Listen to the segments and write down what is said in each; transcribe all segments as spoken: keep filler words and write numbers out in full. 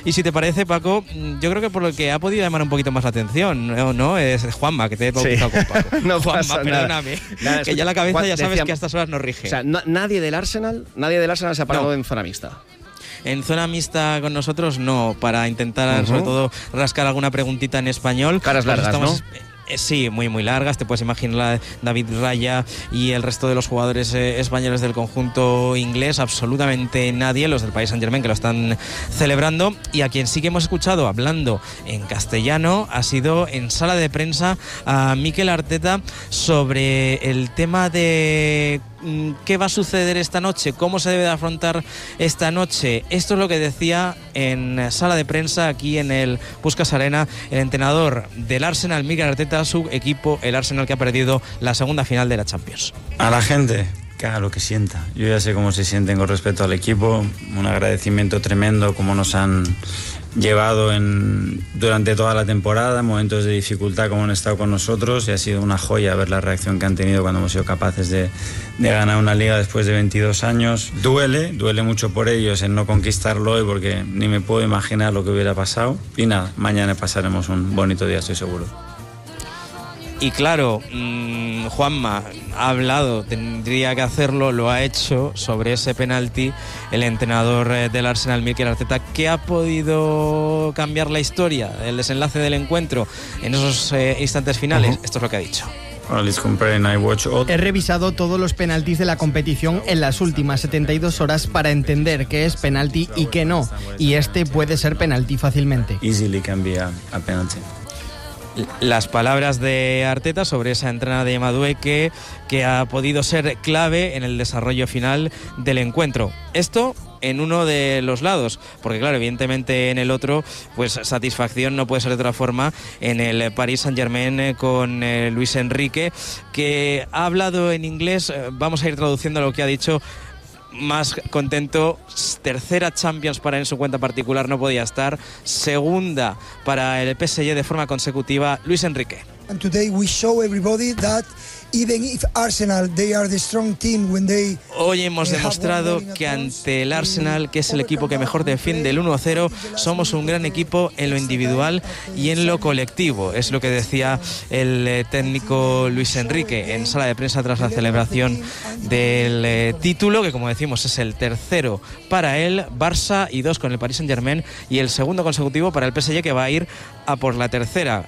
Y si te parece, Paco, yo creo que por lo que ha podido llamar un poquito más la atención, ¿no? ¿No? Es Juanma, que te he bautizado sí. con Paco. no Juanma, pasa perdóname. Nada, que ya la cabeza Juan, ya sabes decía, que a estas horas no rige. O sea, no, nadie del Arsenal, nadie del Arsenal se ha parado no. en zona mixta. En zona mixta con nosotros no, para intentar uh-huh. sobre todo rascar alguna preguntita en español. Caras largas, pues estamos, ¿no? Sí, muy muy largas, te puedes imaginar David Raya y el resto de los jugadores eh, españoles del conjunto inglés, absolutamente nadie, los del Paris Saint-Germain que lo están celebrando, y a quien sí que hemos escuchado hablando en castellano ha sido en sala de prensa a Mikel Arteta sobre el tema de qué va a suceder esta noche, cómo se debe de afrontar esta noche. Esto es lo que decía en sala de prensa aquí en el Puskás Arena el entrenador del Arsenal, Mikel Arteta, su equipo, el Arsenal, que ha perdido la segunda final de la Champions. A la gente que haga lo que sienta. Yo ya sé cómo se sienten con respecto al equipo, un agradecimiento tremendo, como nos han llevado en, durante toda la temporada, momentos de dificultad como han estado con nosotros, y ha sido una joya ver la reacción que han tenido cuando hemos sido capaces de, de ganar una liga después de veintidós años. Duele, duele mucho por ellos en no conquistarlo hoy, porque ni me puedo imaginar lo que hubiera pasado, y nada, mañana pasaremos un bonito día, estoy seguro. Y claro, mmm, Juanma ha hablado, tendría que hacerlo, lo ha hecho sobre ese penalti el entrenador del Arsenal, Mikel Arteta. ¿Qué ha podido cambiar la historia, el desenlace del encuentro en esos eh, instantes finales? Uh-huh. Esto es lo que ha dicho. He revisado todos los penaltis de la competición en las últimas setenta y dos horas para entender qué es penalti y qué no. Y este puede ser penalti fácilmente. Easily can be a, a penalty. Las palabras de Arteta sobre esa entrada de Madueke que ha podido ser clave en el desarrollo final del encuentro. Esto en uno de los lados, porque claro, evidentemente en el otro, pues satisfacción no puede ser de otra forma en el Paris Saint-Germain con eh, Luis Enrique, que ha hablado en inglés. Vamos a ir traduciendo lo que ha dicho. Más contento, tercera Champions para él en su cuenta particular, no podía estar, segunda para el P S G de forma consecutiva, Luis Enrique. And today we show everybody that even if Arsenal they are the strong team when they Hoy hemos demostrado que ante el Arsenal, que es el equipo que mejor defiende el uno a cero, somos un gran equipo en lo individual y en lo colectivo. Es lo que decía el técnico Luis Enrique en sala de prensa tras la celebración del eh, título, que como decimos es el tercero para él, Barça y dos con el Paris Saint-Germain, y el segundo consecutivo para el P S G, que va a ir a por la tercera.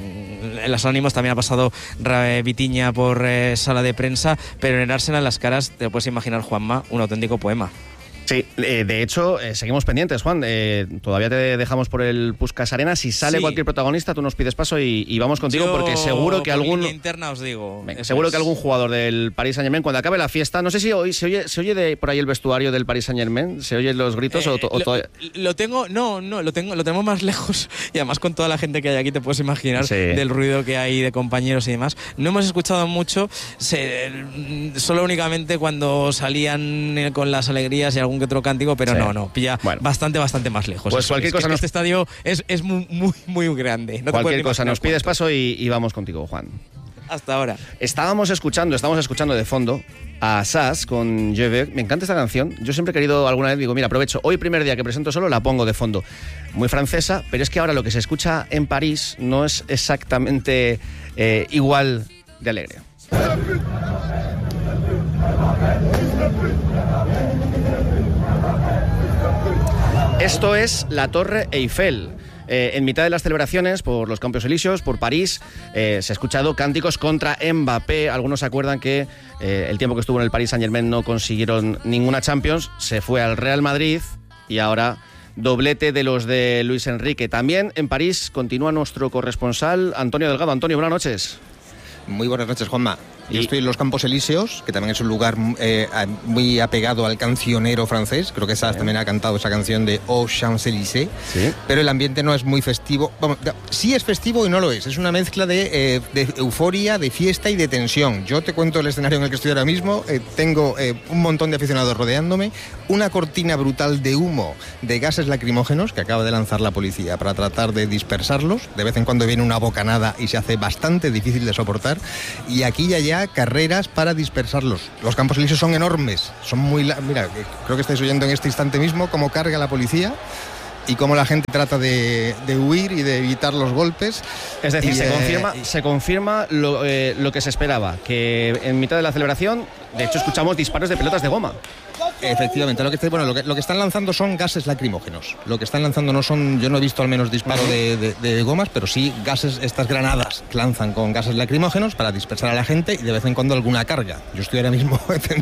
En los ánimos también ha pasado Vitinha por eh, sala de prensa, pero en el Arsenal las caras, te lo puedes imaginar, Juanma, un auténtico poema. Sí, eh, de hecho, eh, seguimos pendientes, Juan. Eh, todavía te dejamos por el Puskás Arena. Si sale sí. cualquier protagonista, tú nos pides paso y, y vamos contigo. Yo, porque seguro que algún interna os digo. Venga, seguro es. que algún jugador del Paris Saint-Germain, cuando acabe la fiesta, no sé si hoy se oye, se oye de por ahí el vestuario del Paris Saint-Germain, se oyen los gritos eh, o, to, o lo, todavía... lo tengo, no, no, lo tengo, lo tenemos más lejos, y además con toda la gente que hay aquí te puedes imaginar sí. del ruido que hay de compañeros y demás. No hemos escuchado mucho, se, solo únicamente cuando salían con las alegrías y algún que otro cántico, pero no, no, pilla bueno. bastante, bastante más lejos. Pues Eso, cualquier es cosa que nos... Este estadio es, es muy, muy, muy grande. No cualquier cosa nos pides paso y, y vamos contigo, Juan. Hasta ahora. Estábamos escuchando, estamos escuchando de fondo a Sass con Je veux. Me encanta esta canción. Yo siempre he querido alguna vez, digo, mira, aprovecho, hoy primer día que presento solo, la pongo de fondo. Muy francesa, pero es que ahora lo que se escucha en París no es exactamente eh, igual de alegre. Esto es la Torre Eiffel. Eh, en mitad de las celebraciones por los Campos Elíseos, por París, eh, se ha escuchado cánticos contra Mbappé. Algunos se acuerdan que eh, el tiempo que estuvo en el Paris Saint-Germain no consiguieron ninguna Champions, se fue al Real Madrid y ahora doblete de los de Luis Enrique. También en París continúa nuestro corresponsal Antonio Delgado. Antonio, buenas noches. Muy buenas noches, Juanma. Yo estoy en los Campos Elíseos, que también es un lugar eh, muy apegado al cancionero francés. Creo que Sass sí. también ha cantado esa canción de Aux Champs-Élysées. Sí. Pero el ambiente no es muy festivo. Bueno, sí es festivo y no lo es. Es una mezcla de, eh, de euforia, de fiesta y de tensión. Yo te cuento el escenario en el que estoy ahora mismo. Eh, tengo eh, un montón de aficionados rodeándome, una cortina brutal de humo, de gases lacrimógenos que acaba de lanzar la policía para tratar de dispersarlos. De vez en cuando viene una bocanada y se hace bastante difícil de soportar. Y aquí y allá carreras para dispersarlos. Los Campos Elíseos son enormes, son muy... La... Mira, creo que estáis oyendo en este instante mismo cómo carga la policía. y cómo la gente trata de, de huir y de evitar los golpes. Es decir, y, se eh, confirma, se confirma lo, eh, lo que se esperaba, que en mitad de la celebración, de hecho, escuchamos disparos de pelotas de goma. Efectivamente, lo que, bueno, lo que, lo que están lanzando son gases lacrimógenos. Lo que están lanzando no son, yo no he visto al menos disparo uh-huh. de, de, de gomas, pero sí gases, estas granadas que lanzan con gases lacrimógenos para dispersar a la gente y de vez en cuando alguna carga. Yo estoy ahora mismo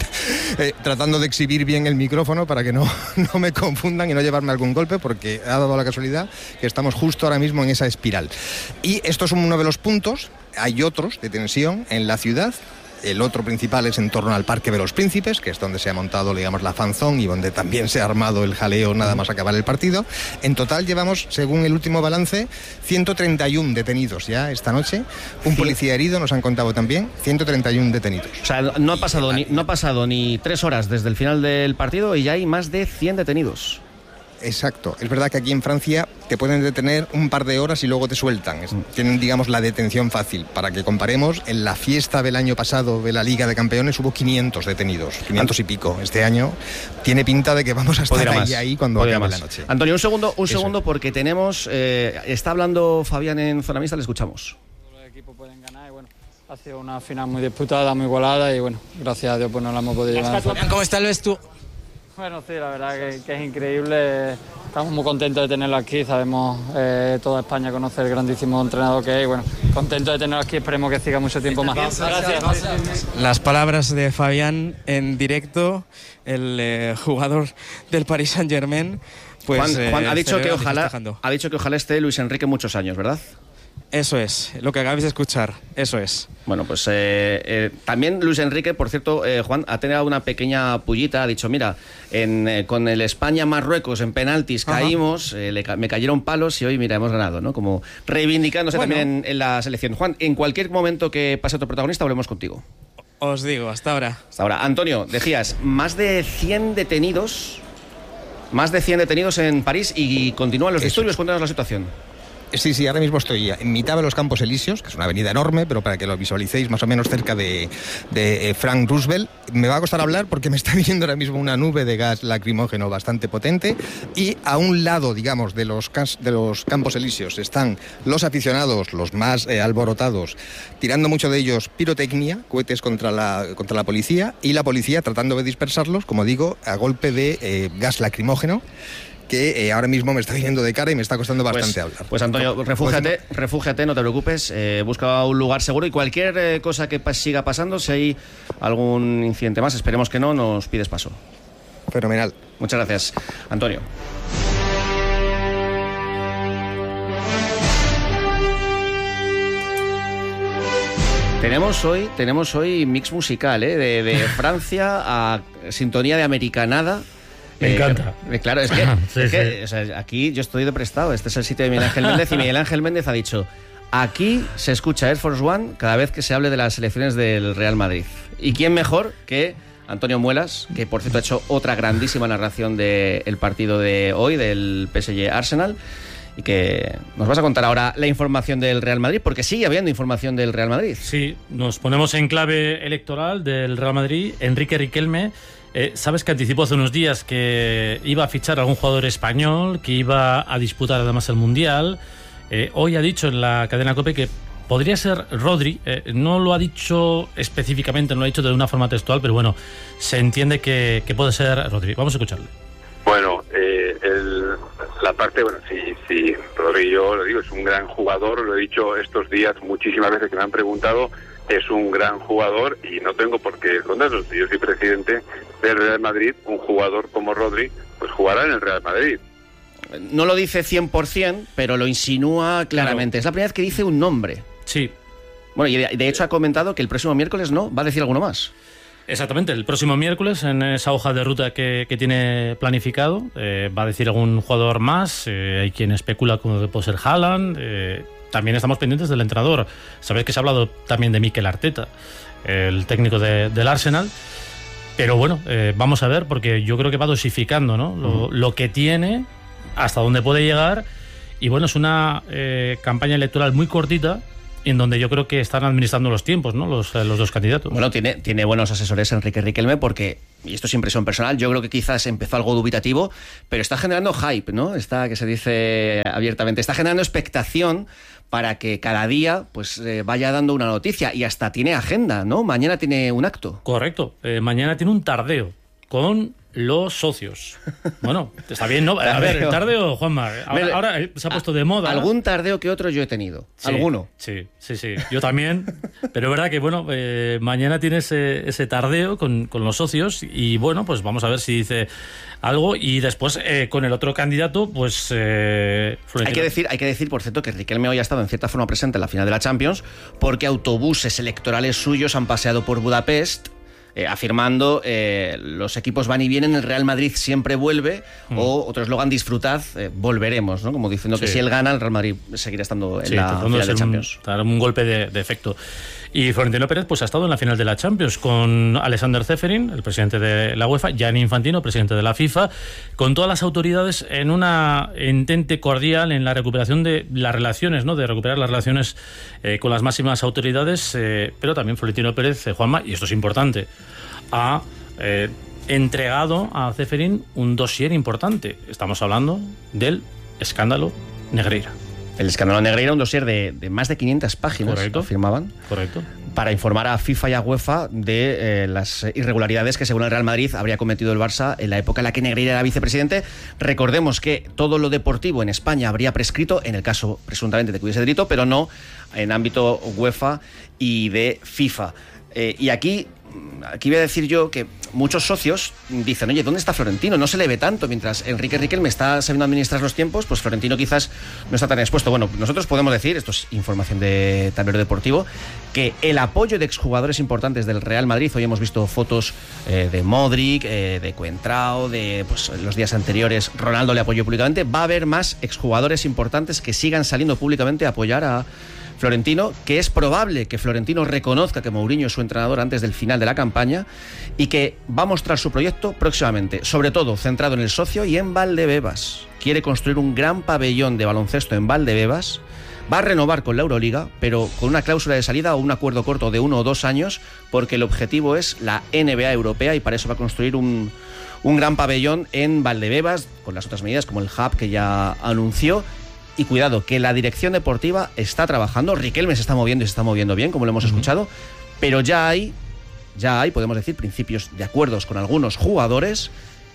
eh, tratando de exhibir bien el micrófono para que no, no me confundan y no llevarme algún golpe, porque ha dado la casualidad que estamos justo ahora mismo en esa espiral. Y esto es uno de los puntos. Hay otros de tensión en la ciudad. El otro principal es en torno al Parque de los Príncipes, que es donde se ha montado, digamos, la fanzón y donde también se ha armado el jaleo nada más acabar el partido. En total llevamos, según el último balance, ciento treinta y uno detenidos ya esta noche. Un policía herido, nos han contado también, ciento treinta y uno detenidos. O sea, no ha pasado ni, no ha pasado ni tres horas desde el final del partido y ya hay más de cien detenidos. Exacto. Es verdad que aquí en Francia te pueden detener un par de horas y luego te sueltan. Tienen, digamos, la detención fácil. Para que comparemos, en la fiesta del año pasado de la Liga de Campeones hubo quinientos detenidos, quinientos y pico. Este año tiene pinta de que vamos a estar ahí, ahí cuando Podría acabe más. la noche. Antonio, un segundo, un Eso. segundo porque tenemos... Eh, está hablando Fabián en Zona Mixta, le escuchamos. Los equipos pueden ganar y bueno, ha sido una final muy disputada, muy igualada y bueno, gracias a Dios pues no la hemos podido llevar. ¿Cómo está el vestuario? Bueno, sí, la verdad que, que es increíble. Estamos muy contentos de tenerlo aquí. Sabemos, eh, toda España conoce el grandísimo entrenador que es. Y bueno, contentos de tenerlo aquí. Esperemos que siga mucho tiempo más. Gracias. Las palabras de Fabián en directo, el eh, jugador del Paris Saint-Germain. Pues, Juan, Juan eh, ha dicho que ojalá, festejando. ha dicho que ojalá esté Luis Enrique muchos años, ¿verdad? Eso es, lo que acabáis de escuchar, eso es. Bueno, pues eh, eh, también Luis Enrique, por cierto, eh, Juan, ha tenido una pequeña pullita, ha dicho, mira, en, eh, con el España-Marruecos en penaltis Ajá. caímos, eh, le, me cayeron palos y hoy, mira, hemos ganado, ¿no? Como reivindicándose bueno. también en, en la selección. Juan, en cualquier momento que pase otro protagonista, volvemos contigo. Os digo, hasta ahora. Hasta ahora. Antonio, decías, más de cien detenidos, más de cien detenidos en París y continúan los disturbios. Cuéntanos la situación. Sí, sí, ahora mismo estoy en mitad de los Campos Elíseos, que es una avenida enorme, pero para que lo visualicéis más o menos cerca de, de eh, Frank Roosevelt. Me va a costar hablar porque me está viniendo ahora mismo una nube de gas lacrimógeno bastante potente y a un lado, digamos, de los, de los Campos Elíseos están los aficionados, los más eh, alborotados, tirando mucho de ellos pirotecnia, cohetes contra la, contra la policía y la policía tratando de dispersarlos, como digo, a golpe de eh, gas lacrimógeno, que eh, ahora mismo me está viniendo de cara y me está costando bastante pues, hablar. Pues Antonio, refúgiate, refúgiate, no te preocupes, eh, busca un lugar seguro y cualquier eh, cosa que pa- siga pasando, si hay algún incidente más, esperemos que no, nos pides paso. Fenomenal. Muchas gracias, Antonio. Tenemos hoy, tenemos hoy mix musical, ¿eh? de, de Francia a sintonía de americanada. Me eh, encanta. Eh, claro, es que, sí, es que sí. O sea, aquí yo estoy de prestado. Este es el sitio de Miguel Ángel Méndez y Miguel Ángel Méndez ha dicho: aquí se escucha Air Force One cada vez que se hable de las selecciones del Real Madrid. ¿Y quién mejor que Antonio Muelas, que por cierto ha hecho otra grandísima narración del partido de hoy, del P S G Arsenal? Y que nos vas a contar ahora la información del Real Madrid, porque sigue habiendo información del Real Madrid. Sí, nos ponemos en clave electoral del Real Madrid. Enrique Riquelme, eh, sabes que anticipó hace unos días que iba a fichar a algún jugador español, que iba a disputar además el Mundial. Eh, hoy ha dicho en la cadena COPE que podría ser Rodri. Eh, no lo ha dicho específicamente, no lo ha dicho de una forma textual, pero bueno, se entiende que, que puede ser Rodri. Vamos a escucharle. Bueno, eh, el, la parte, bueno, sí, sí, Rodri, yo lo digo, es un gran jugador, lo he dicho estos días muchísimas veces que me han preguntado, es un gran jugador y no tengo por qué esconderlo. Si yo soy presidente del Real Madrid, un jugador como Rodri, pues jugará en el Real Madrid. No lo dice cien por ciento, pero lo insinúa claramente. Claro. Es la primera vez que dice un nombre. Sí. Bueno, y de, de hecho ha comentado que el próximo miércoles no, va a decir alguno más. Exactamente, el próximo miércoles en esa hoja de ruta que, que tiene planificado eh, va a decir algún jugador más. Eh, hay quien especula como que puede ser Haaland. Eh, también estamos pendientes del entrenador. Sabéis que se ha hablado también de Mikel Arteta, el técnico de, del Arsenal. Pero bueno, eh, vamos a ver, porque yo creo que va dosificando, ¿no? Lo, uh-huh. lo que tiene, hasta dónde puede llegar. Y bueno, es una eh, campaña electoral muy cortita, en donde yo creo que están administrando los tiempos, ¿no? Los, los dos candidatos. Bueno, tiene, tiene buenos asesores Enrique Riquelme porque, y esto es impresión personal, yo creo que quizás empezó algo dubitativo, pero está generando hype, ¿no? Está, que se dice abiertamente, está generando expectación para que cada día pues eh, vaya dando una noticia, y hasta tiene agenda, ¿no? Mañana tiene un acto. Correcto, eh, mañana tiene un tardeo con los socios. Bueno, está bien, ¿no? A ver, el tardeo, Juanma, ahora, ahora se ha puesto de moda. Algún tardeo que otro yo he tenido. Sí, ¿Alguno? Sí, sí, sí. Yo también. Pero es verdad que, bueno, eh, mañana tiene ese, ese tardeo con, con los socios y, bueno, pues vamos a ver si dice algo. Y después, eh, con el otro candidato, pues... Eh, hay, que decir, hay que decir, por cierto, que Riquelme hoy ha estado en cierta forma presente en la final de la Champions porque autobuses electorales suyos han paseado por Budapest, Eh, afirmando eh, los equipos van y vienen, el Real Madrid siempre vuelve, mm. o otro eslogan, disfrutad, eh, volveremos, ¿no? Como diciendo que sí. Si él gana, el Real Madrid seguirá estando en sí, la final de Champions. Un, dar un golpe de, de efecto. Y Florentino Pérez pues ha estado en la final de la Champions con Alexander Ceferin, el presidente de la UEFA, Gianni Infantino, presidente de la FIFA, con todas las autoridades en una entente cordial en la recuperación de las relaciones, ¿no? De recuperar las relaciones eh, con las máximas autoridades, eh, pero también Florentino Pérez, eh, Juanma, y esto es importante, ha eh, entregado a Ceferin un dossier importante. Estamos hablando del escándalo Negreira. El escándalo Negreira, un dossier de, de más de quinientas páginas, correcto, afirmaban, correcto, para informar a FIFA y a UEFA de eh, las irregularidades que, según el Real Madrid, habría cometido el Barça en la época en la que Negreira era vicepresidente. Recordemos que todo lo deportivo en España habría prescrito, en el caso presuntamente de que hubiese delito, pero no en ámbito UEFA y de FIFA. Eh, y aquí... Aquí voy a decir yo que muchos socios dicen, oye, ¿dónde está Florentino? No se le ve tanto, mientras Enrique Riquelme está sabiendo administrar los tiempos, pues Florentino quizás no está tan expuesto. Bueno, nosotros podemos decir, esto es información de Tablero Deportivo, que el apoyo de exjugadores importantes del Real Madrid, hoy hemos visto fotos eh, de Modric, eh, de Coentrao, de pues, los días anteriores Ronaldo le apoyó públicamente, va a haber más exjugadores importantes que sigan saliendo públicamente a apoyar a Florentino, que es probable que Florentino reconozca que Mourinho es su entrenador antes del final de la campaña y que va a mostrar su proyecto próximamente, sobre todo centrado en el socio y en Valdebebas. Quiere construir un gran pabellón de baloncesto en Valdebebas, va a renovar con la Euroliga, pero con una cláusula de salida o un acuerdo corto de uno o dos años, porque el objetivo es la N B A europea y para eso va a construir un, un gran pabellón en Valdebebas, con las otras medidas como el hub que ya anunció. Y cuidado, que la dirección deportiva está trabajando, Riquelme se está moviendo y se está moviendo bien, como lo hemos uh-huh. escuchado, pero ya hay, ya hay, podemos decir, principios de acuerdos con algunos jugadores,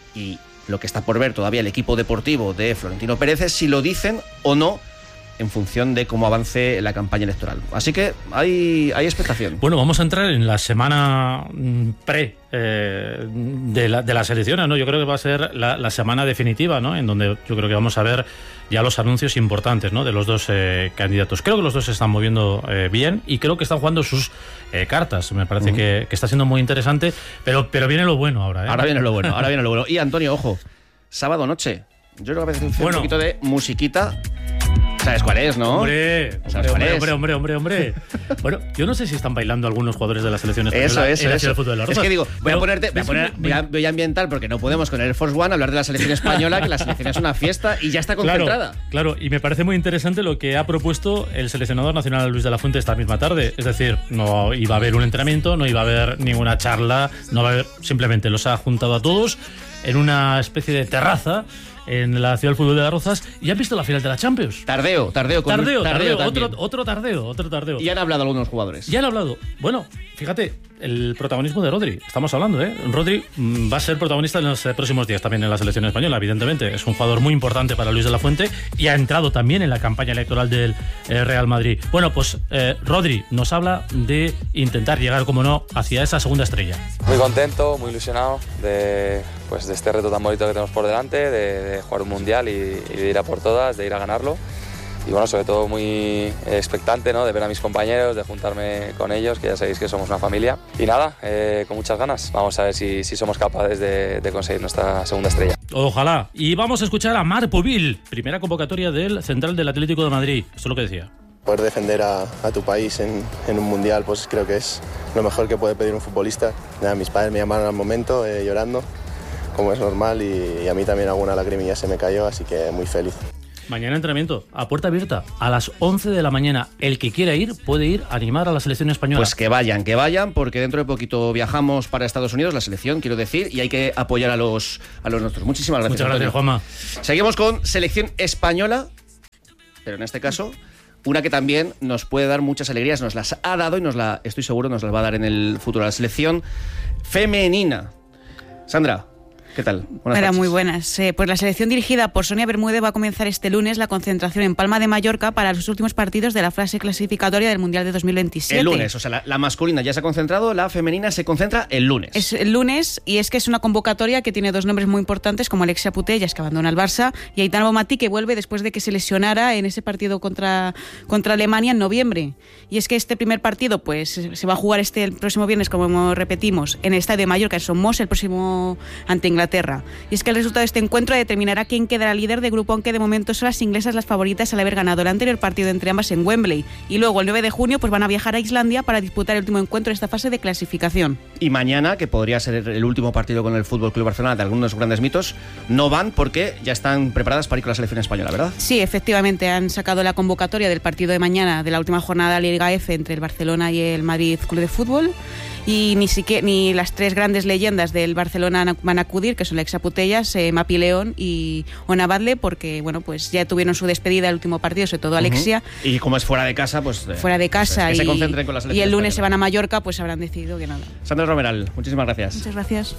y lo que está por ver todavía el equipo deportivo de Florentino Pérez es si lo dicen o no en función de cómo avance la campaña electoral. Así que hay, hay expectación. Bueno, vamos a entrar en la semana pre eh, de, la, de las elecciones, ¿no? Yo creo que va a ser la, la semana definitiva, ¿no? En donde yo creo que vamos a ver ya los anuncios importantes, ¿no? De los dos eh, candidatos. Creo que los dos se están moviendo eh, bien y creo que están jugando sus eh, cartas. Me parece uh-huh. que, que está siendo muy interesante, pero, pero viene lo bueno ahora, ¿eh? Ahora viene lo bueno, ahora viene lo bueno. Y Antonio, ojo, sábado noche. Yo creo que a veces bueno. un poquito de musiquita. ¿Sabes cuál es, no? Hombre, ¿Sabes hombre, cuál hombre, hombre, hombre, hombre. Bueno, yo no sé si están bailando algunos jugadores de la selección española. Eso, eso, en eso. El fútbol de la es que digo, voy a ponerte, voy a, poner, voy, a, voy a ambientar porque no podemos con el Air Force One hablar de la selección española, que la selección es una fiesta y ya está concentrada. Claro, claro, y me parece muy interesante lo que ha propuesto el seleccionador nacional Luis de la Fuente esta misma tarde. Es decir, no iba a haber un entrenamiento, no iba a haber ninguna charla, no va a haber, simplemente los ha juntado a todos en una especie de terraza en la ciudad del fútbol de Las Rozas y han visto la final de la Champions. Tardeo, tardeo. Con tardeo, tardeo, tardeo otro, otro tardeo, otro tardeo. Y han hablado algunos jugadores. Ya han hablado. Bueno, fíjate, el protagonismo de Rodri. Estamos hablando, ¿eh? Rodri va a ser protagonista en los próximos días también en la selección española, evidentemente. Es un jugador muy importante para Luis de la Fuente y ha entrado también en la campaña electoral del eh, Real Madrid. Bueno, pues eh, Rodri nos habla de intentar llegar, como no, hacia esa segunda estrella. Muy contento, muy ilusionado de, pues, de este reto tan bonito que tenemos por delante, de, de jugar un mundial y, y de ir a por todas, de ir a ganarlo. Y bueno, sobre todo muy expectante, ¿no? De ver a mis compañeros, de juntarme con ellos, que ya sabéis que somos una familia. Y nada, eh, con muchas ganas. Vamos a ver si, si somos capaces de, de conseguir nuestra segunda estrella. Ojalá. Y vamos a escuchar a Marc Povil, primera convocatoria del central del Atlético de Madrid. Esto es lo que decía. Poder defender a, a tu país en, en un mundial, pues creo que es lo mejor que puede pedir un futbolista. Nada, mis padres me llamaron al momento, eh, llorando, como es normal, y, y a mí también alguna lagrimilla se me cayó, así que muy feliz. Mañana entrenamiento, a puerta abierta, a las once de la mañana. El que quiera ir puede ir a animar a la selección española. Pues que vayan, que vayan, porque dentro de poquito viajamos para Estados Unidos, la selección, quiero decir, y hay que apoyar a los, a los nuestros. Muchísimas gracias. Muchas gracias, Juanma. Seguimos con selección española, pero en este caso, una que también nos puede dar muchas alegrías, nos las ha dado y nos la, estoy seguro, nos las va a dar en el futuro. La selección femenina. Sandra, ¿qué tal? Buenas Hola, muy buenas. Eh, pues la selección dirigida por Sonia Bermúdez va a comenzar este lunes la concentración en Palma de Mallorca para los últimos partidos de la fase clasificatoria del Mundial de dos mil veintisiete. El lunes, o sea, la, la masculina ya se ha concentrado, la femenina se concentra el lunes. Es el lunes, y es que es una convocatoria que tiene dos nombres muy importantes, como Alexia Putellas, que abandona el Barça, y Aitana Bonmatí, que vuelve después de que se lesionara en ese partido contra, contra Alemania en noviembre. Y es que este primer partido pues se va a jugar este el próximo viernes, como repetimos, en el Estadio de Mallorca, en Somos, el próximo ante Inglaterra. Y es que el resultado de este encuentro determinará quién quedará líder de grupo, aunque de momento son las inglesas las favoritas al haber ganado el anterior partido entre ambas en Wembley. Y luego el nueve de junio pues van a viajar a Islandia para disputar el último encuentro de esta fase de clasificación. Y mañana, que podría ser el último partido con el F C Barcelona de algunos grandes mitos, no van porque ya están preparadas para ir con la selección española, ¿verdad? Sí, efectivamente, han sacado la convocatoria del partido de mañana de la última jornada de la Liga F entre el Barcelona y el Madrid Club de Fútbol. Y ni siquiera ni las tres grandes leyendas del Barcelona van a acudir, que son Alexia Putellas, eh, Mapi León y Ona Badle, porque bueno, pues ya tuvieron su despedida el último partido, sobre todo Alexia. Uh-huh. Y como es fuera de casa, pues eh, fuera de casa pues, que y, se concentren con la selección y el lunes española. Se van a Mallorca, pues habrán decidido que nada. Sandra Romeral, muchísimas gracias. Muchas gracias.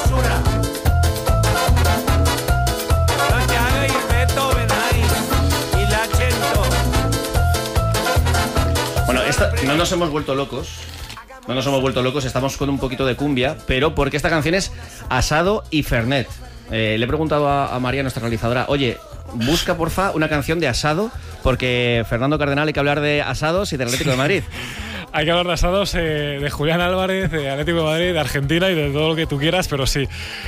Bueno, esta, no nos hemos vuelto locos. No nos hemos vuelto locos, estamos con un poquito de cumbia, pero porque esta canción es Asado y Fernet. Eh, le he preguntado a, a María, nuestra realizadora, oye, busca porfa una canción de asado, porque Fernando Cardenal hay que hablar de asados y del Atlético de Madrid. Hay que hablar de asados, eh, de Julián Álvarez, de Atlético de Madrid, de Argentina y de todo lo que tú quieras, pero sí.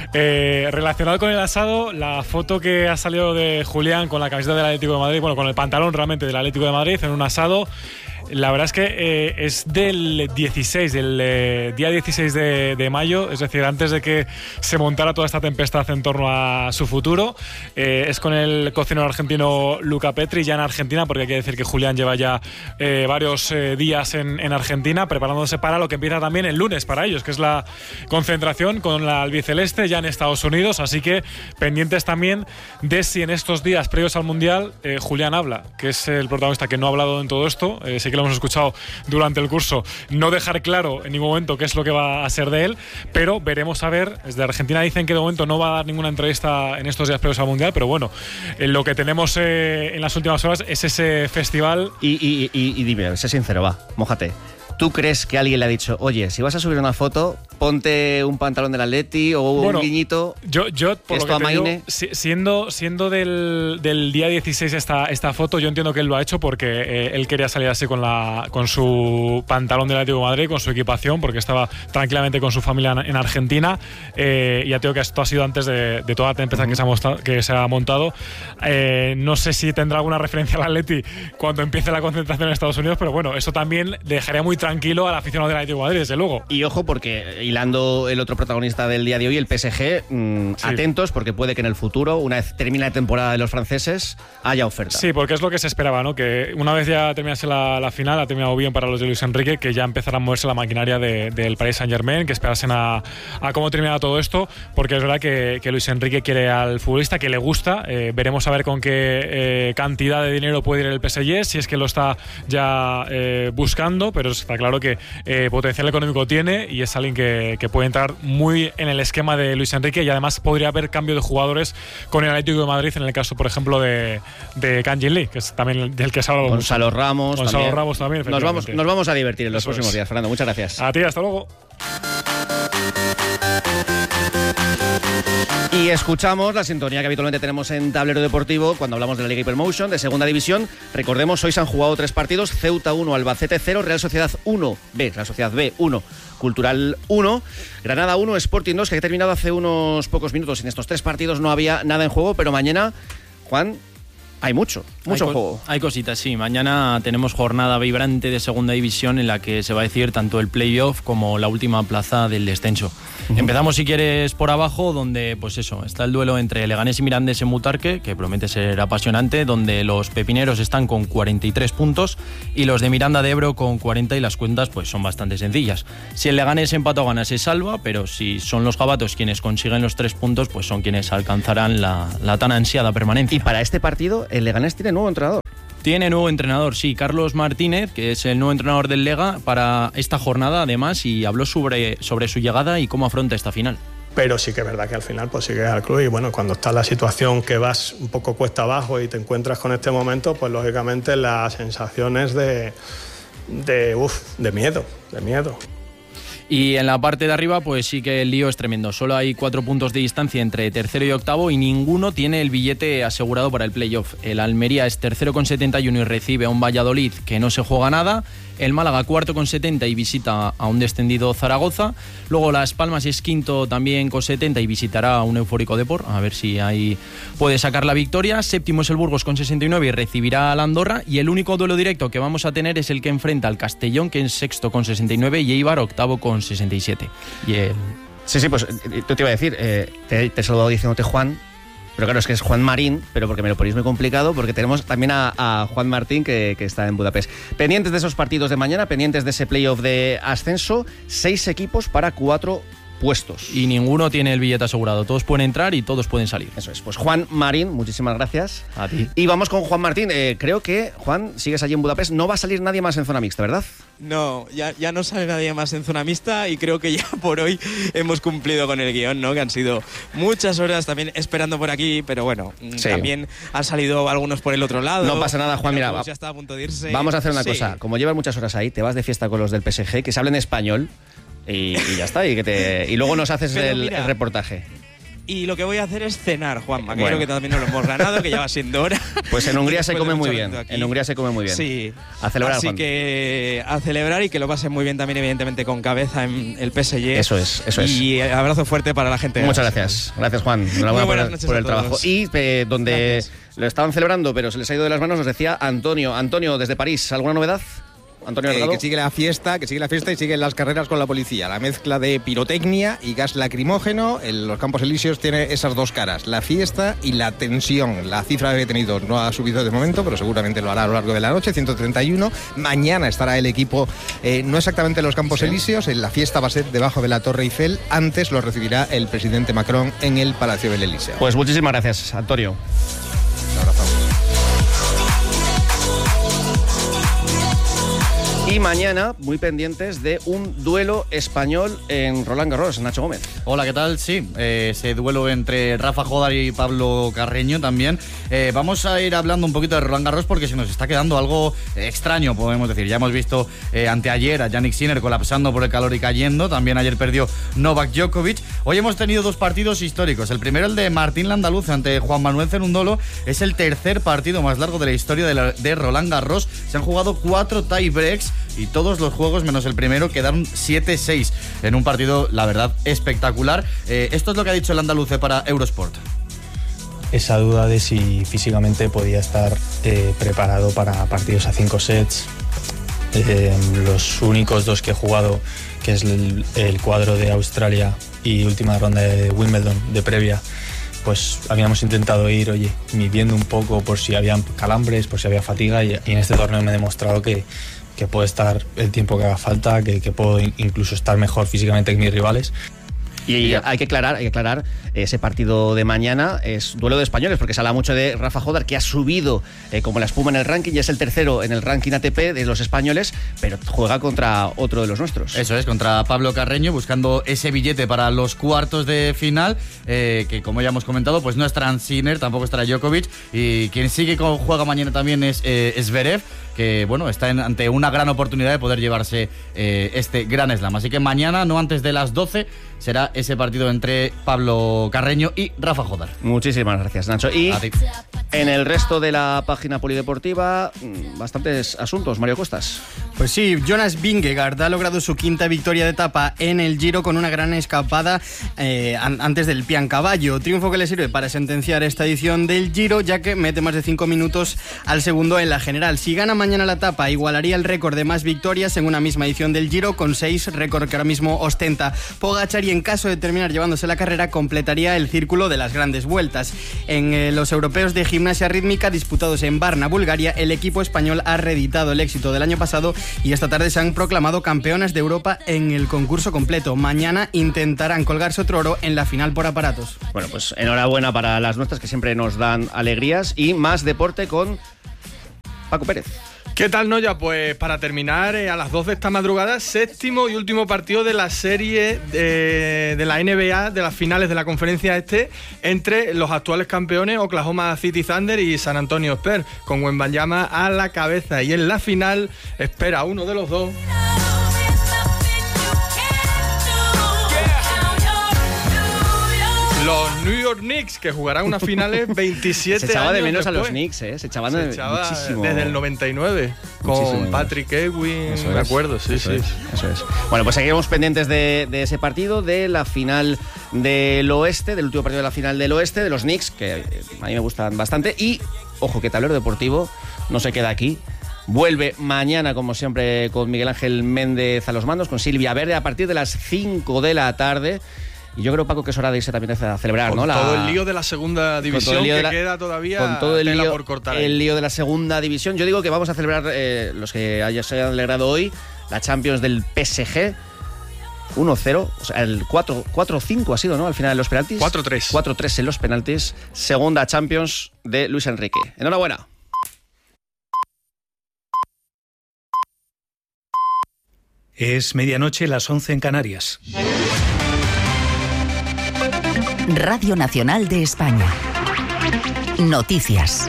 Eh, relacionado con el asado, la foto que ha salido de Julián con la camiseta del Atlético de Madrid, bueno, con el pantalón realmente del Atlético de Madrid en un asado. La verdad es que eh, es del dieciséis, del eh, día dieciséis de, de mayo, es decir, antes de que se montara toda esta tempestad en torno a su futuro. Eh, es con el cocinero argentino Luca Petri, ya en Argentina, porque hay que decir que Julián lleva ya eh, varios eh, días en, en Argentina, preparándose para lo que empieza también el lunes para ellos, que es la concentración con la albiceleste ya en Estados Unidos. Así que pendientes también de si en estos días previos al Mundial eh, Julián habla, que es el protagonista que no ha hablado en todo esto. Eh, sí que lo hemos escuchado durante el curso, no dejar claro en ningún momento qué es lo que va a ser de él, pero veremos a ver. Desde Argentina dicen que de momento no va a dar ninguna entrevista en estos días previos al Mundial, pero bueno, en lo que tenemos eh, en las últimas horas es ese festival. Y, y, y, y dime, sé sincero, va, mójate. ¿Tú crees que alguien le ha dicho, oye, si vas a subir una foto, ponte un pantalón del Atleti o bueno, un guiñito? Yo, yo por esto lo que te amaine. digo, si, siendo, siendo del, del día dieciséis esta, esta foto, yo entiendo que él lo ha hecho porque eh, él quería salir así con, la, con su pantalón del Atlético de Madrid, con su equipación, porque estaba tranquilamente con su familia en Argentina. Eh, y ya te digo que esto ha sido antes de, de toda la tempestad uh-huh. que, se ha mostrado, que se ha montado. Eh, no sé si tendrá alguna referencia al Atleti cuando empiece la concentración en Estados Unidos, pero bueno, eso también dejaría muy tranquilo al aficionado del Atlético de Madrid, desde luego. Y ojo, porque hilando el otro protagonista del día de hoy, el P S G, mmm, sí. atentos, porque puede que en el futuro, una vez termine la temporada de los franceses, haya oferta. Sí, porque es lo que se esperaba, ¿no? Que una vez ya terminase la, la final, ha terminado bien para los de Luis Enrique, que ya empezara a moverse la maquinaria de, del Paris Saint-Germain, que esperasen a, a cómo termina todo esto, porque es verdad que, que Luis Enrique quiere al futbolista, que le gusta. Eh, veremos a ver con qué eh, cantidad de dinero puede ir el P S G, si es que lo está ya eh, buscando, pero está claro que Eh, potencial económico tiene y es alguien que, que puede entrar muy en el esquema de Luis Enrique, y además podría haber cambio de jugadores con el Atlético de Madrid en el caso, por ejemplo, de, de Kangin Lee, que es también del que se ha hablado Gonzalo mucho. Ramos Gonzalo también. Ramos también. Nos vamos, nos vamos a divertir en los Eso próximos es. días, Fernando. Muchas gracias. A ti, hasta luego. Y escuchamos la sintonía que habitualmente tenemos en Tablero Deportivo cuando hablamos de la Liga Hypermotion de Segunda División. Recordemos, hoy se han jugado tres partidos: Ceuta uno, Albacete cero, Real Sociedad uno, B, Real Sociedad B uno, Cultural uno, Granada uno, Sporting dos, que ha terminado hace unos pocos minutos. En estos tres partidos no había nada en juego, pero mañana, Juan, hay mucho, mucho hay juego. Hay cositas, sí. Mañana tenemos jornada vibrante de segunda división en la que se va a decir tanto el playoff como la última plaza del descenso. Uh-huh. Empezamos, si quieres, por abajo, donde, pues eso, está el duelo entre Leganés y Mirandés en Butarque, que promete ser apasionante, donde los pepineros están con cuarenta y tres puntos y los de Miranda de Ebro con cuarenta, y las cuentas pues son bastante sencillas. Si el Leganés empata o gana se salva, pero si son los jabatos quienes consiguen los tres puntos, pues son quienes alcanzarán la, la tan ansiada permanencia. Y para este partido, el Leganés tiene nuevo entrenador. Tiene nuevo entrenador, sí, Carlos Martínez, que es el nuevo entrenador del Lega para esta jornada, además, y habló sobre, sobre su llegada y cómo afronta esta final. Pero sí que es verdad que al final pues sigue al club, y bueno, cuando está en la situación que vas un poco cuesta abajo y te encuentras con este momento, pues lógicamente la sensación es de, de, uf, de miedo, de miedo. Y en la parte de arriba, pues sí que el lío es tremendo. Solo hay cuatro puntos de distancia entre tercero y octavo y ninguno tiene el billete asegurado para el playoff. El Almería es tercero con setenta y uno y recibe a un Valladolid que no se juega nada. El Málaga cuarto con setenta y visita a un descendido Zaragoza. Luego Las Palmas es quinto también con setenta y visitará a un eufórico Depor. A ver si ahí puede sacar la victoria. Séptimo es el Burgos con sesenta y nueve y recibirá al Andorra. Y el único duelo directo que vamos a tener es el que enfrenta al Castellón, que es sexto con sesenta y nueve, y Eibar octavo con sesenta y siete. Y el... Sí, sí, pues yo te iba a decir, eh, te, te he saludado diciéndote Juan. Pero claro, es que es Juan Marín, pero porque me lo ponéis muy complicado, porque tenemos también a, a Juan Martín, que, que está en Budapest. Pendientes de esos partidos de mañana, pendientes de ese playoff de ascenso, seis equipos para cuatro puestos. Y ninguno tiene el billete asegurado. Todos pueden entrar y todos pueden salir. Eso es. Pues Juan Marín, muchísimas gracias. A ti. Y vamos con Juan Martín. Eh, creo que, Juan, sigues allí en Budapest. No va a salir nadie más en zona mixta, ¿verdad? No, ya, ya no sale nadie más en zona mixta, y creo que ya por hoy hemos cumplido con el guión, ¿no? Que han sido muchas horas también esperando por aquí, pero bueno, sí. También han salido algunos por el otro lado. No pasa nada, Juan, mira, pues ya está a punto de irse. Vamos a hacer una sí. cosa. Como llevas muchas horas ahí, te vas de fiesta con los del P S G, que se hablen español, y, y ya está, y, que te, y luego nos haces el, mira, el reportaje. Y lo que voy a hacer es cenar, Juanma, que bueno. creo que también nos lo hemos ganado, que ya va siendo hora. Pues en Hungría se come muy bien. Aquí. En Hungría se come muy bien. Sí. A celebrar, Así Juan. que a celebrar, y que lo pasen muy bien también, evidentemente, con cabeza en el P S G. Eso es, eso es. Y abrazo fuerte para la gente. Muchas gracias. Gracias, Juan. Enhorabuena por, el, por el trabajo. Y eh, donde gracias. Lo estaban celebrando, pero se les ha ido de las manos, nos decía Antonio. Antonio, desde París, ¿alguna novedad? Antonio eh, que sigue la fiesta, que sigue la fiesta y siguen las carreras con la policía. La mezcla de pirotecnia y gas lacrimógeno en los Campos Elíseos tiene esas dos caras, la fiesta y la tensión. La cifra de detenidos no ha subido de momento, pero seguramente lo hará a lo largo de la noche, ciento treinta y uno. Mañana estará el equipo, eh, no exactamente en los Campos sí. Elíseos, en la fiesta va a ser debajo de la Torre Eiffel. Antes lo recibirá el presidente Macron en el Palacio del Elíseo. Pues muchísimas gracias, Antonio. Un abrazo. Y mañana, muy pendientes de un duelo español en Roland Garros, Nacho Gómez. Hola, ¿qué tal? Sí, eh, ese duelo entre Rafa Jodar y Pablo Carreño también. Eh, vamos a ir hablando un poquito de Roland Garros porque se nos está quedando algo extraño, podemos decir. Ya hemos visto eh, anteayer a Jannik Sinner colapsando por el calor y cayendo. También ayer perdió Novak Djokovic. Hoy hemos tenido dos partidos históricos. El primero, el de Martín Landaluz ante Juan Manuel Cerundolo. Es el tercer partido más largo de la historia de, la, de Roland Garros. Se han jugado cuatro tie breaks y todos los juegos, menos el primero, quedaron siete seis en un partido, la verdad, espectacular. Eh, esto es lo que ha dicho el andaluce para Eurosport. Esa duda de si físicamente podía estar eh, preparado para partidos a cinco sets. Eh, los únicos dos que he jugado, que es el, el cuadro de Australia y última ronda de Wimbledon de previa, pues habíamos intentado ir, oye, midiendo un poco por si había calambres, por si había fatiga, y, y en este torneo me he demostrado que que puedo estar el tiempo que haga falta, que, que puedo incluso estar mejor físicamente que mis rivales. Y hay que aclarar, hay que aclarar, ese partido de mañana es duelo de españoles, porque se habla mucho de Rafa Jodar, que ha subido eh, como la espuma en el ranking, y es el tercero en el ranking A T P de los españoles, pero juega contra otro de los nuestros. Eso es, contra Pablo Carreño, buscando ese billete para los cuartos de final, eh, que como ya hemos comentado, pues no estará Sinner, tampoco estará Djokovic, y quien sigue con juega mañana también es eh, Zverev, que bueno, está en, ante una gran oportunidad de poder llevarse eh, este gran slam. Así que mañana, no antes de las doce, será ese partido entre Pablo Carreño y Rafa Jodar. Muchísimas gracias, Nacho. Y en el resto de la página polideportiva, bastantes asuntos. Mario Costas. Pues sí, Jonas Vingegaard ha logrado su quinta victoria de etapa en el Giro con una gran escapada eh, an- antes del Piancavallo. Triunfo que le sirve para sentenciar esta edición del Giro, ya que mete más de cinco minutos al segundo en la general. Si gana mañana la etapa, igualaría el récord de más victorias en una misma edición del Giro, con seis, récord que ahora mismo ostenta Pogačar, y en caso de terminar llevándose la carrera, completaría el círculo de las grandes vueltas. En eh, los europeos de gimnasia rítmica disputados en Varna, Bulgaria, el equipo español ha reeditado el éxito del año pasado y esta tarde se han proclamado campeonas de Europa en el concurso completo. Mañana intentarán colgarse otro oro en la final por aparatos. Bueno, pues enhorabuena para las nuestras, que siempre nos dan alegrías. Y más deporte con Paco Pérez. ¿Qué tal, Noya? Pues para terminar, eh, a las dos de esta madrugada, séptimo y último partido de la serie de, de la N B A, de las finales de la conferencia este, entre los actuales campeones Oklahoma City Thunder y San Antonio Spurs, con Wembanyama a la cabeza. Y en la final espera a uno de los dos. Los New York Knicks, que jugarán unas finales veintisiete años Se echaba años de menos después. a los Knicks, ¿eh? Se echaban Se de echaba muchísimo. desde el noventa y nueve, Muchísimo. con Patrick Ewing, Eso me es, acuerdo, sí, eso sí. es, eso es. Bueno, pues seguiremos pendientes de, de ese partido, de la final del oeste, del último partido de la final del oeste, de los Knicks, que eh, a mí me gustan bastante. Y, ojo, que Tablero Deportivo no se queda aquí. Vuelve mañana, como siempre, con Miguel Ángel Méndez a los mandos, con Silvia Verde, a partir de las cinco de la tarde. Y yo creo, Paco, que es hora de irse también a celebrar, Con ¿no? La... todo el lío de la segunda división que la... queda todavía, con todo el tela lío, por cortar ahí. el lío de la segunda división. Yo digo que vamos a celebrar, eh, los que haya, se hayan alegrado hoy, la Champions del P S G. uno cero, o sea, el cuatro cinco ha sido, ¿no? Al final de los penaltis. cuatro tres. cuatro tres en los penaltis. Segunda Champions de Luis Enrique. Enhorabuena. Es medianoche, las once en Canarias. Radio Nacional de España. Noticias.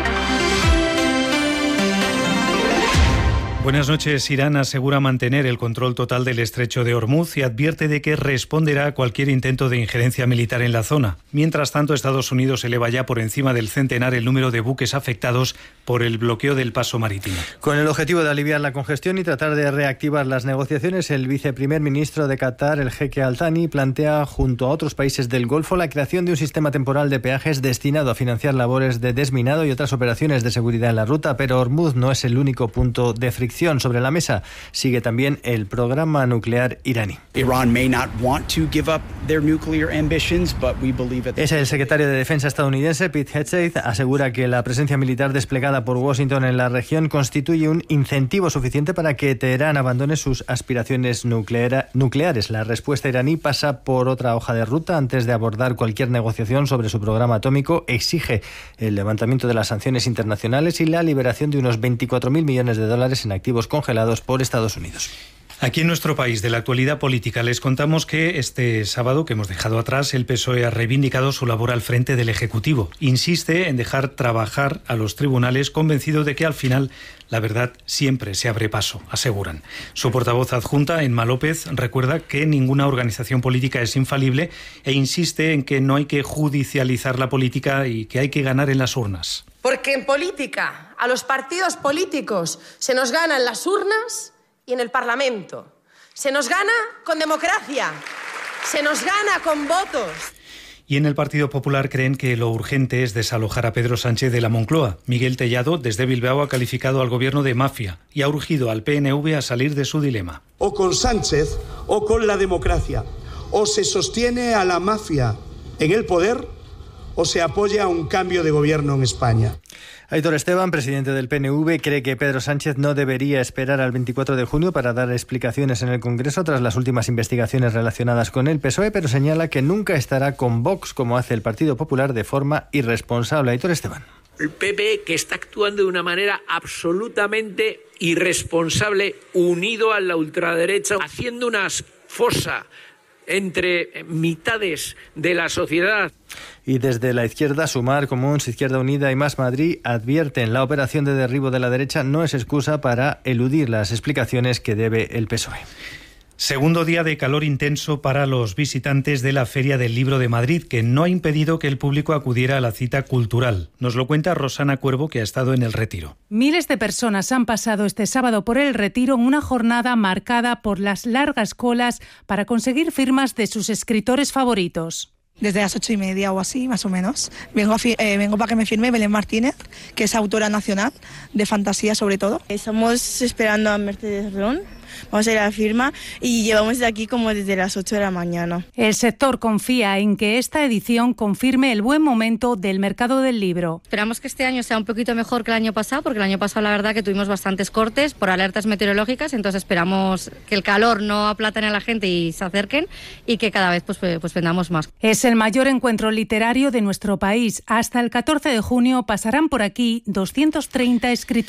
Buenas noches. Irán asegura mantener el control total del estrecho de Hormuz y advierte de que responderá a cualquier intento de injerencia militar en la zona. Mientras tanto, Estados Unidos eleva ya por encima del centenar el número de buques afectados por el bloqueo del paso marítimo. Con el objetivo de aliviar la congestión y tratar de reactivar las negociaciones, el viceprimer ministro de Qatar, el jeque Al Thani, plantea junto a otros países del Golfo la creación de un sistema temporal de peajes destinado a financiar labores de desminado y otras operaciones de seguridad en la ruta, pero Hormuz no es el único punto de fricción. Sobre la mesa sigue también el programa nuclear iraní. Es el secretario de Defensa estadounidense, Pete Hegseth, asegura que la presencia militar desplegada por Washington en la región constituye un incentivo suficiente para que Teherán abandone sus aspiraciones nuclear, nucleares. La respuesta iraní pasa por otra hoja de ruta. Antes de abordar cualquier negociación sobre su programa atómico, exige el levantamiento de las sanciones internacionales y la liberación de unos veinticuatro mil millones de dólares en activos congelados por Estados Unidos. Aquí en nuestro país, de la actualidad política, les contamos que este sábado que hemos dejado atrás, el P S O E ha reivindicado su labor al frente del Ejecutivo. Insiste en dejar trabajar a los tribunales, convencido de que al final la verdad siempre se abre paso, aseguran. Su portavoz adjunta, Emma López, recuerda que ninguna organización política es infalible e insiste en que no hay que judicializar la política y que hay que ganar en las urnas. Porque en política, a los partidos políticos se nos gana en las urnas y en el Parlamento. Se nos gana con democracia, se nos gana con votos. Y en el Partido Popular creen que lo urgente es desalojar a Pedro Sánchez de la Moncloa. Miguel Tellado, desde Bilbao, ha calificado al gobierno de mafia y ha urgido al P N V a salir de su dilema. O con Sánchez o con la democracia. O se sostiene a la mafia en el poder o se apoya a un cambio de gobierno en España. Aitor Esteban, presidente del P N V, cree que Pedro Sánchez no debería esperar al veinticuatro de junio para dar explicaciones en el Congreso tras las últimas investigaciones relacionadas con el P S O E, pero señala que nunca estará con Vox como hace el Partido Popular de forma irresponsable. Aitor Esteban. El P P, que está actuando de una manera absolutamente irresponsable, unido a la ultraderecha, haciendo una fosa entre mitades de la sociedad. Y desde la izquierda, Sumar, Comuns, Izquierda Unida y Más Madrid advierten la operación de derribo de la derecha no es excusa para eludir las explicaciones que debe el P S O E. Segundo día de calor intenso para los visitantes de la Feria del Libro de Madrid, que no ha impedido que el público acudiera a la cita cultural. Nos lo cuenta Rosana Cuervo, que ha estado en el Retiro. Miles de personas han pasado este sábado por el Retiro en una jornada marcada por las largas colas para conseguir firmas de sus escritores favoritos. Desde las ocho y media o así, más o menos. Vengo, a fi- eh, vengo para que me firme Belén Martínez, que es autora nacional de fantasía sobre todo. Estamos esperando a Mercedes Ron. Vamos a ir a la firma y llevamos de aquí como desde las ocho de la mañana. El sector confía en que esta edición confirme el buen momento del mercado del libro. Esperamos que este año sea un poquito mejor que el año pasado, porque el año pasado la verdad que tuvimos bastantes cortes por alertas meteorológicas, entonces esperamos que el calor no aplatane a la gente y se acerquen y que cada vez pues, pues vendamos más. Es el mayor encuentro literario de nuestro país. Hasta el catorce de junio pasarán por aquí doscientos treinta escritores.